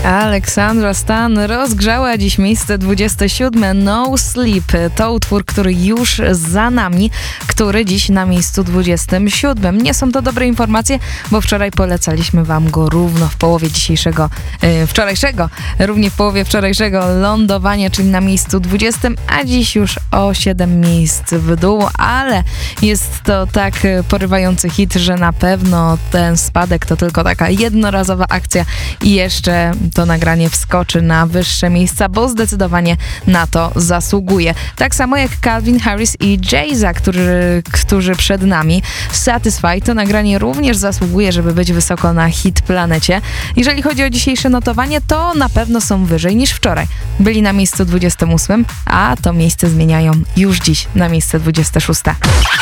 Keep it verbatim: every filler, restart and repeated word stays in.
Aleksandra Stan rozgrzała dziś miejsce dwudzieste siódme. No Sleep to utwór, który już za nami, który dziś na miejscu dwudziestym siódmym. Nie są to dobre informacje, bo wczoraj polecaliśmy wam go równo w połowie dzisiejszego, yy, wczorajszego, równie w połowie wczorajszego lądowania, czyli na miejscu dwudziestym, a dziś już o siedem miejsc w dół, ale jest to tak porywający hit, że na pewno ten spadek to tylko taka jednorazowa akcja i jeszcze to nagranie wskoczy na wyższe miejsca, bo zdecydowanie na to zasługuje. Tak samo jak Calvin Harris i Jay-Z, którzy, którzy przed nami. Satisfy to nagranie również zasługuje, żeby być wysoko na hit planecie. Jeżeli chodzi o dzisiejsze notowanie, to na pewno są wyżej niż wczoraj. Byli na miejscu dwudziestym ósmym, a to miejsce zmieniają już dziś na miejsce dwudzieste szóste.